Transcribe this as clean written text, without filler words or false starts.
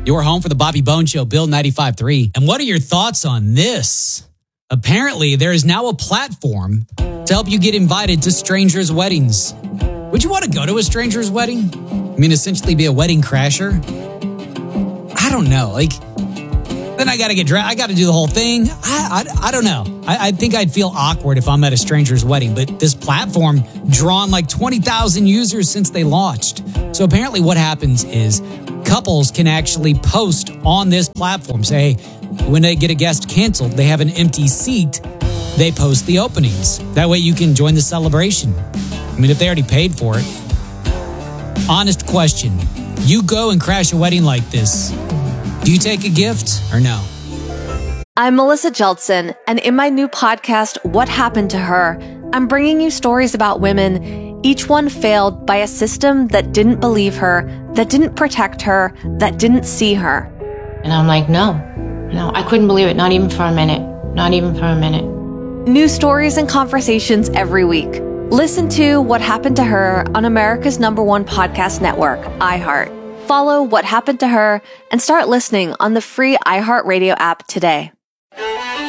Your home for the Bobby Bone Show, Bill 95.3. And what are your thoughts on this? Apparently, there is now a platform to help you get invited to strangers' weddings. Would you want to go to a stranger's wedding? I mean, essentially be a wedding crasher? I don't know. Then I got to get dressed. I got to do the whole thing. I don't know. I think I'd feel awkward if I'm at a stranger's wedding. But this platform drawn 20,000 users since they launched. So apparently what happens is couples can actually post on this platform. Say, when they get a guest canceled, they have an empty seat. They post the openings. That way you can join the celebration. I mean, if they already paid for it. Honest question. You go and crash a wedding like this. Do you take a gift or no? I'm Melissa Jeltsin, and in my new podcast, What Happened to Her, I'm bringing you stories about women, each one failed by a system that didn't believe her, that didn't protect her, that didn't see her. And I'm like, no, I couldn't believe it. Not even for a minute. Not even for a minute. New stories and conversations every week. Listen to What Happened to Her on America's #1 podcast network, iHeart. Follow What Happened to Her and start listening on the free iHeartRadio app today.